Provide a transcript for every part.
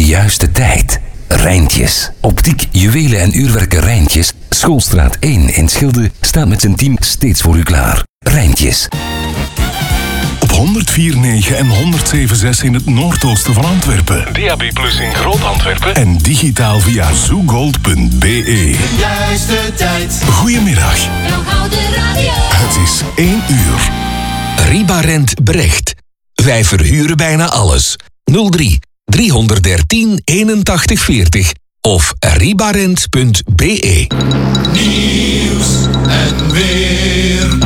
juiste tijd. Rijntjes. Optiek, juwelen en uurwerken Rijntjes. Schoolstraat 1 in Schilde staat met zijn team steeds voor u klaar. Rijntjes. Op 104.9 en 107.6 in het noordoosten van Antwerpen. DAB+ in Groot-Antwerpen. En digitaal via zoogold.be. Juiste tijd. Goedemiddag. Radio. Het is 1 uur. Ribarent Brecht. Wij verhuren bijna alles. 03 313 81 40 of ribarent.be. Nieuws en weer.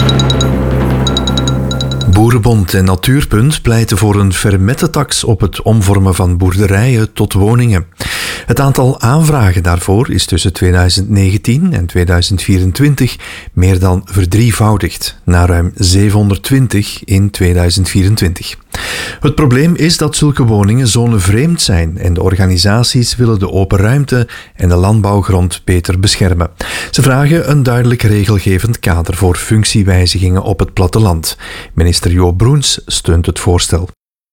Boerenbond en Natuurpunt pleiten voor een fermettetax op het omvormen van boerderijen tot woningen. Het aantal aanvragen daarvoor is tussen 2019 en 2024 meer dan verdrievoudigd, naar ruim 720 in 2024. Het probleem is dat zulke woningen zonevreemd zijn en de organisaties willen de open ruimte en de landbouwgrond beter beschermen. Ze vragen een duidelijk regelgevend kader voor functiewijzigingen op het platteland. Minister Joop Broens steunt het voorstel.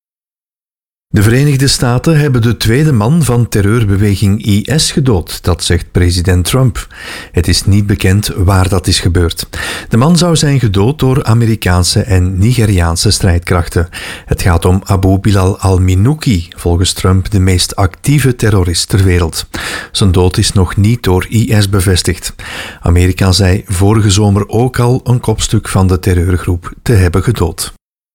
De Verenigde Staten hebben de tweede man van terreurbeweging IS gedood, dat zegt president Trump. Het is niet bekend waar dat is gebeurd. De man zou zijn gedood door Amerikaanse en Nigeriaanse strijdkrachten. Het gaat om Abu Bilal al-Minouki, volgens Trump de meest actieve terrorist ter wereld. Zijn dood is nog niet door IS bevestigd. Amerika zei vorige zomer ook al een kopstuk van de terreurgroep te hebben gedood.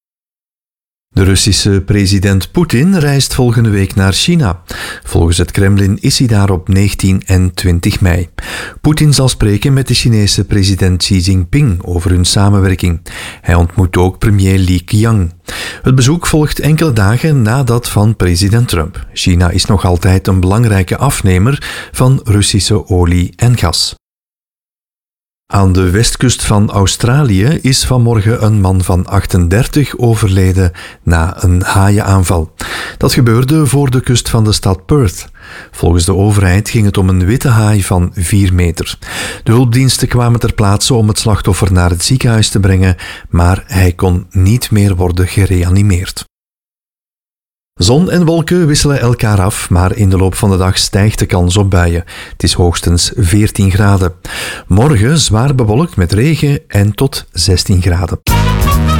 De Russische president Poetin reist volgende week naar China. Volgens het Kremlin is hij daar op 19 en 20 mei. Poetin zal spreken met de Chinese president Xi Jinping over hun samenwerking. Hij ontmoet ook premier Li Qiang. Het bezoek volgt enkele dagen na dat van president Trump. China is nog altijd een belangrijke afnemer van Russische olie en gas. Aan de westkust van Australië is vanmorgen een man van 38 overleden na een haaienaanval. Dat gebeurde voor de kust van de stad Perth. Volgens de overheid ging het om een witte haai van 4 meter. De hulpdiensten kwamen ter plaatse om het slachtoffer naar het ziekenhuis te brengen, maar hij kon niet meer worden gereanimeerd. Zon en wolken wisselen elkaar af, maar in de loop van de dag stijgt de kans op buien. Het is hoogstens 14 graden. Morgen zwaar bewolkt met regen en tot 16 graden.